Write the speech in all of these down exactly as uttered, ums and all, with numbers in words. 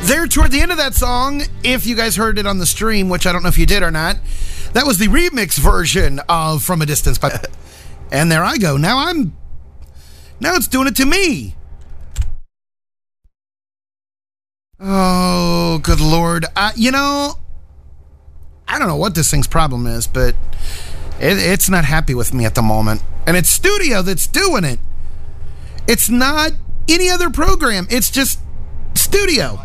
There, toward the end of that song, if you guys heard it on the stream, which I don't know if you did or not, that was the remix version of From a Distance. But and there I go. Now I'm... Now it's doing it to me. Oh, good Lord. Uh, you know, I don't know what this thing's problem is, but it, it's not happy with me at the moment. And it's Studio that's doing it. It's not any other program. It's just Studio.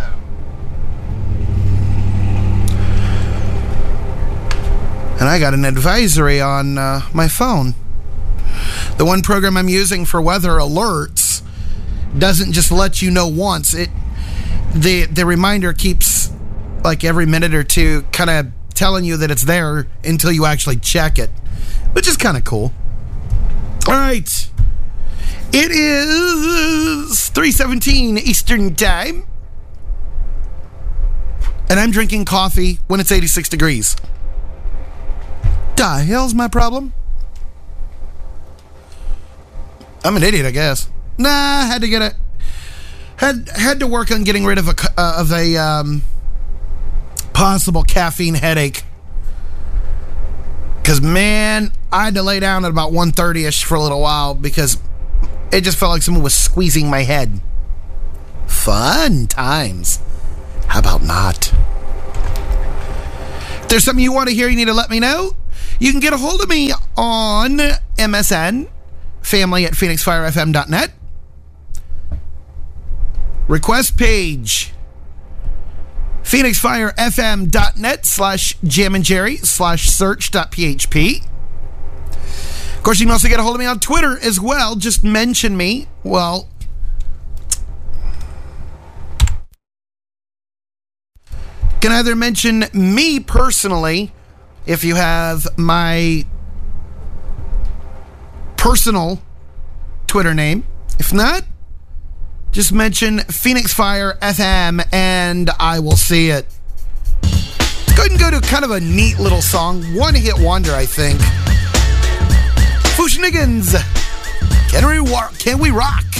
And I got an advisory on uh, my phone. The one program I'm using for weather alerts doesn't just let you know once. It the the reminder keeps, like, every minute or two kind of telling you that it's there until you actually check it, which is kind of cool. All right. It is three seventeen Eastern Time. And I'm drinking coffee when it's eighty-six degrees. The hell's my problem? I'm an idiot, I guess. Nah, had to get it. Had had to work on getting rid of a uh, of a um, possible caffeine headache. Because, man, I had to lay down at about one thirty-ish for a little while because it just felt like someone was squeezing my head. Fun times. How about not? If there's something you want to hear, you need to let me know. You can get a hold of me on M S N, family at phoenix fire f m dot net. Request page, phoenix fire f m dot net slash jam and jerry slash search dot p h p. Of course, you can also get a hold of me on Twitter as well. Just mention me. Well, can either mention me personally if you have my personal Twitter name. If not, just mention Phoenix Fire F M and I will see it. Let's go ahead and go to kind of a neat little song. One hit wonder, I think. Fushniggins. Can we, war- can we rock?